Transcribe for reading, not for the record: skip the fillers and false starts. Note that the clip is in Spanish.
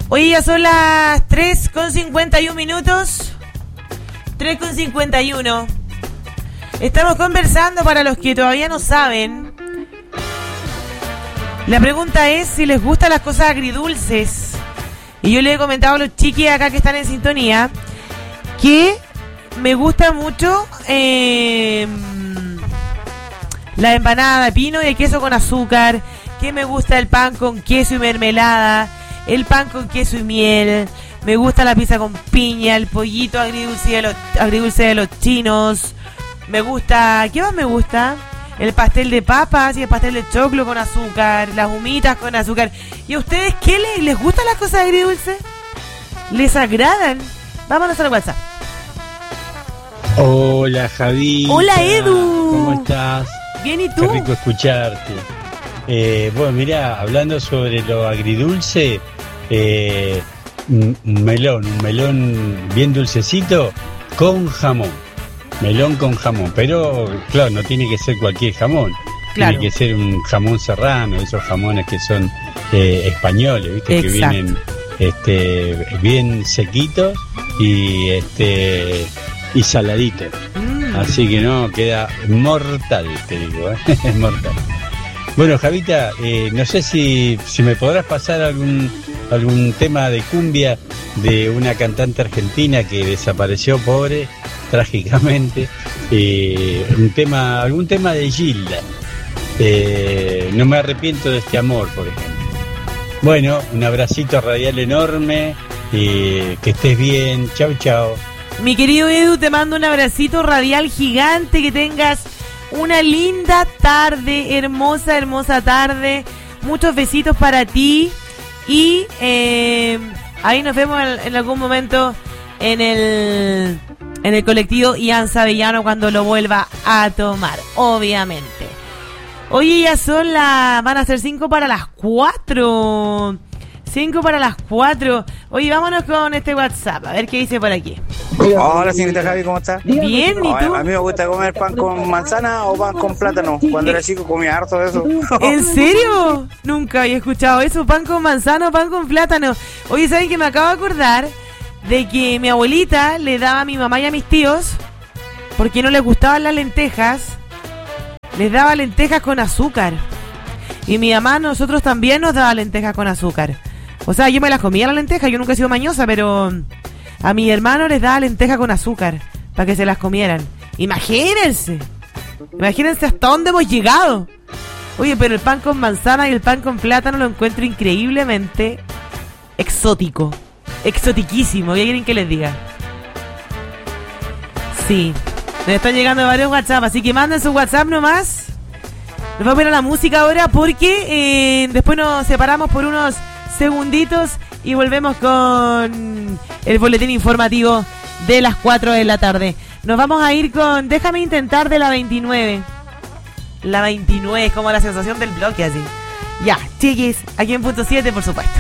Hoy ya son las 3:51 minutos. 3:51. Estamos conversando, para los que todavía no saben. La pregunta es si les gustan las cosas agridulces. Y yo le he comentado a los chiquis acá que están en sintonía que me gusta mucho la empanada de pino y de queso con azúcar, que me gusta el pan con queso y mermelada, el pan con queso y miel, me gusta la pizza con piña, el pollito agridulce de los chinos, me gusta, ¿qué más me gusta? El pastel de papas y el pastel de choclo con azúcar, las humitas con azúcar. ¿Y a ustedes qué les gustan las cosas agridulces? ¿Les agradan? Vámonos al WhatsApp. Hola, Javi. Hola, Edu. ¿Cómo estás? Bien, ¿y tú? Qué rico escucharte. Bueno, mira, hablando sobre lo agridulce, un melón bien dulcecito con jamón. Melón con jamón, pero claro, no tiene que ser cualquier jamón. Claro. Tiene que ser un jamón serrano, esos jamones que son españoles, ¿viste? Exacto. Que vienen bien sequitos y saladitos. Así que no, queda mortal, te digo, es mortal. Bueno, Javita, no sé si me podrás pasar algún tema de cumbia de una cantante argentina que desapareció, pobre, trágicamente. Algún tema de Gilda. No me arrepiento de este amor, por ejemplo. Bueno, un abracito radial enorme, que estés bien. Chau, chau. Mi querido Edu, te mando un abracito radial gigante, que tengas una linda tarde, hermosa, hermosa tarde. Muchos besitos para ti. Y ahí nos vemos en algún momento en el colectivo Ian Savellano cuando lo vuelva a tomar, obviamente. Oye, ya van a ser 5 para las 4. 5 para las 4. Oye, vámonos con este WhatsApp, a ver qué dice por aquí. Hola, señorita Javi, ¿cómo estás? Bien, ¿y tú? A mí me gusta comer pan con manzana o pan con plátano. Cuando era chico comía harto de eso. ¿En serio? Nunca había escuchado eso, pan con manzana o pan con plátano. Oye, ¿saben que me acabo de acordar de que mi abuelita le daba a mi mamá y a mis tíos, porque no les gustaban las lentejas, les daba lentejas con azúcar? Y mi mamá a nosotros también nos daba lentejas con azúcar. O sea, yo me las comía las lentejas, yo nunca he sido mañosa, pero a mi hermano les daba lentejas con azúcar para que se las comieran. Imagínense hasta dónde hemos llegado. Oye, pero el pan con manzana y el pan con plátano lo encuentro increíblemente exótico. Exotiquísimo. ¿Qué quieren que les diga? Sí, me están llegando varios WhatsApp, así que manden su WhatsApp nomás. Nos vamos a ver a la música ahora, porque después nos separamos por unos segunditos y volvemos con el boletín informativo de las 4 de la tarde. Nos vamos a ir con Déjame Intentar de la 29. La 29 es como la sensación del bloque, así. Ya, chiquis, aquí en punto 7, por supuesto.